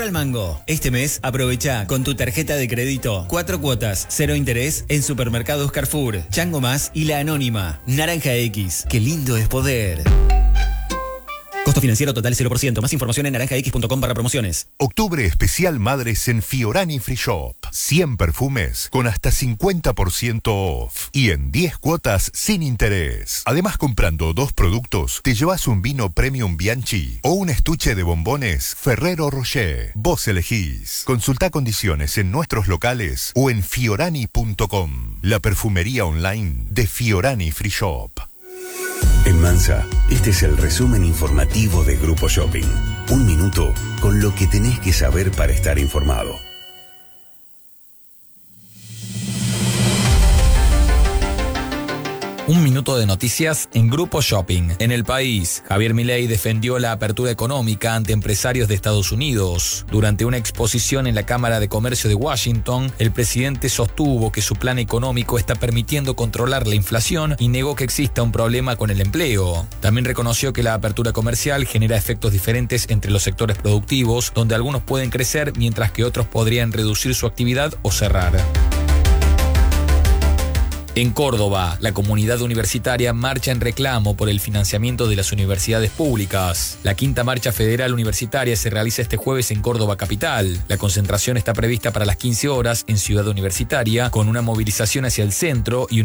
al mango. Este mes aprovecha con tu tarjeta de crédito 4 cuotas, 0 interés en Supermercados Carrefour, Chango Más y La Anónima. Naranja X, qué lindo es poder. Costo financiero total 0%. Más información en naranjax.com/promociones. Octubre especial Madres en Fiorani Free Shop. 100 perfumes con hasta 50% off. Y en 10 cuotas sin interés. Además, comprando 2 productos, te llevas un vino Premium Bianchi o un estuche de bombones Ferrero Rocher. Vos elegís. Consulta condiciones en nuestros locales o en fiorani.com. La perfumería online de Fiorani Free Shop. En Mansa, este es el resumen informativo de Grupo Shopping. Un minuto con lo que tenés que saber para estar informado. Un minuto de noticias en Grupo Shopping. En el país, Javier Milei defendió la apertura económica ante empresarios de Estados Unidos. Durante una exposición en la Cámara de Comercio de Washington, el presidente sostuvo que su plan económico está permitiendo controlar la inflación y negó que exista un problema con el empleo. También reconoció que la apertura comercial genera efectos diferentes entre los sectores productivos, donde algunos pueden crecer mientras que otros podrían reducir su actividad o cerrar. En Córdoba, la comunidad universitaria marcha en reclamo por el financiamiento de las universidades públicas. La quinta marcha federal universitaria se realiza este jueves en Córdoba capital. La concentración está prevista para las 15 horas en Ciudad Universitaria, con una movilización hacia el centro y